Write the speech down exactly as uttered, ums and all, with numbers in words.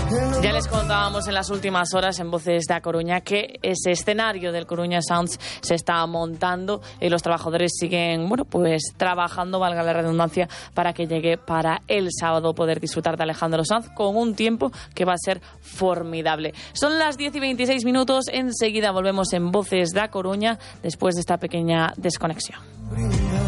Ya les contábamos en las últimas horas en Voces da Coruña que ese escenario del Coruña Sounds se está montando y los trabajadores siguen, bueno, pues trabajando, valga la redundancia, para que llegue para el sábado poder disfrutar de Alejandro Sanz con un tiempo que va a ser formidable. Son las diez y veintiséis minutos, enseguida volvemos en Voces da Coruña después de esta pequeña desconexión.